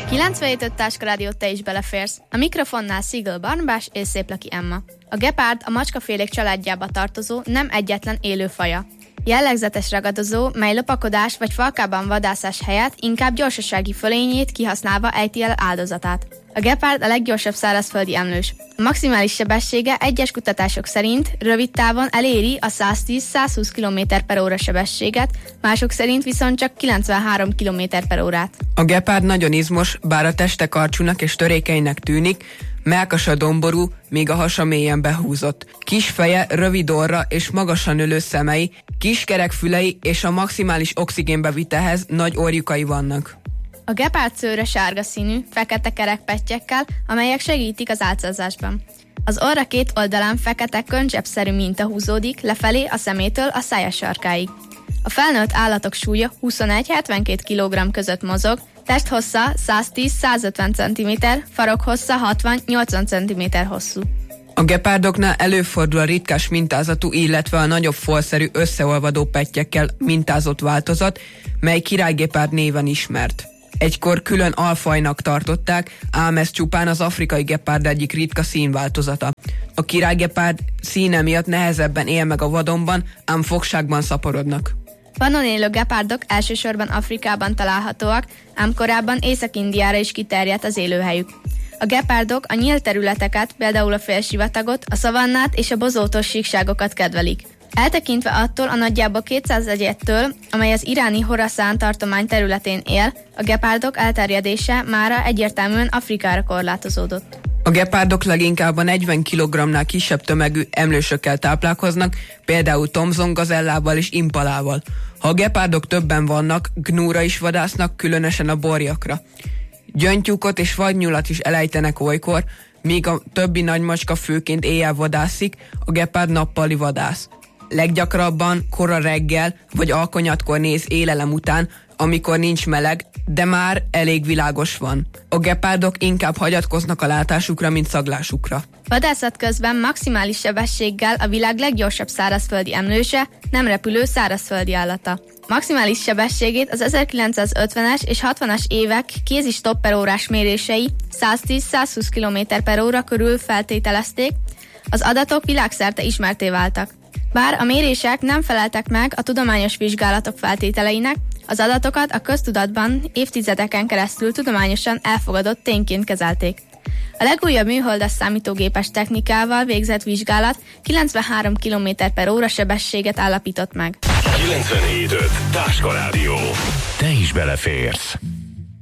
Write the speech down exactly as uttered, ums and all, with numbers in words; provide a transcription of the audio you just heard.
kilencvenhét öt Táska Rádió, te is beleférsz. A mikrofonnál Szigl Barnabás és Széplaki Emma. A gepárd a macskafélék családjába tartozó nem egyetlen élő faja. Jellegzetes ragadozó, mely lopakodás vagy falkában vadászás helyett inkább gyorsasági fölényét kihasználva ejti el áldozatát. A gepárd a leggyorsabb szárazföldi emlős. A maximális sebessége egyes kutatások szerint rövid távon eléri a száztíz-százhúsz kilométer per óra sebességet, mások szerint viszont csak kilencvenhárom kilométer per órát. A gepárd nagyon izmos, bár a teste karcsúnak és törékenynek tűnik, mellkasa domború, míg a hasa mélyen behúzott. Kis feje, rövid orra és magasan nőlő szemei, kis kerek fülei és a maximális oxigénbevitelhez nagy orjukai vannak. A gepárd szőre sárga színű, fekete kerekpettyekkel, amelyek segítik az álcázásban. Az orra két oldalán fekete könycseppszerű minta húzódik lefelé a szemétől a szája sarkáig. A felnőtt állatok súlya huszonegy-hetvenkét kilogramm között mozog, testhossza száztíz-százötven centiméter, farokhossza hatvan-nyolcvan centiméter hosszú. A gepárdoknál előfordul a ritkás mintázatú, illetve a nagyobb folszerű összeolvadó pettyekkel mintázott változat, mely királygepárd néven ismert. Egykor külön alfajnak tartották, ám ez csupán az afrikai gepárd egyik ritka színváltozata. A királygepárd színe miatt nehezebben él meg a vadonban, ám fogságban szaporodnak. Vadon élő gepárdok elsősorban Afrikában találhatóak, ám korábban Észak-Indiára is kiterjedt az élőhelyük. A gepárdok a nyílt területeket, például a félsivatagot, a szavannát és a bozótos síkságokat kedvelik. Eltekintve attól a nagyjából kétszáz egyettől, amely az iráni Horaszán tartomány területén él, a gepárdok elterjedése mára egyértelműen Afrikára korlátozódott. A gepárdok leginkább a negyven kilogrammnál kisebb tömegű emlősökkel táplálkoznak, például Thomson gazellával és impalával. Ha a gepárdok többen vannak, gnúra is vadásznak, különösen a borjakra. Gyöngytyúkot és vadnyulat is elejtenek olykor, míg a többi nagymacska főként éjjel vadászik, a gepárd nappali vadász. Leggyakrabban kora reggel vagy alkonyatkor néz élelem után, amikor nincs meleg, de már elég világos van. A gepárdok inkább hagyatkoznak a látásukra, mint szaglásukra. Vadászat közben maximális sebességgel a világ leggyorsabb szárazföldi emlőse, nem repülő szárazföldi állata. Maximális sebességét az ezerkilencszázötvenes és hatvanas évek kézi stopp per órás mérései száztíz-százhúsz kilométer per óra körül feltételezték, az adatok világszerte ismerté váltak. Bár a mérések nem feleltek meg a tudományos vizsgálatok feltételeinek, az adatokat a köztudatban évtizedeken keresztül tudományosan elfogadott tényként kezelték. A legújabb műholdas számítógépes technikával végzett vizsgálat kilencvenhárom kilométer per óra sebességet állapított meg. kilencvenhét öt Táska Rádió. Te is beleférsz.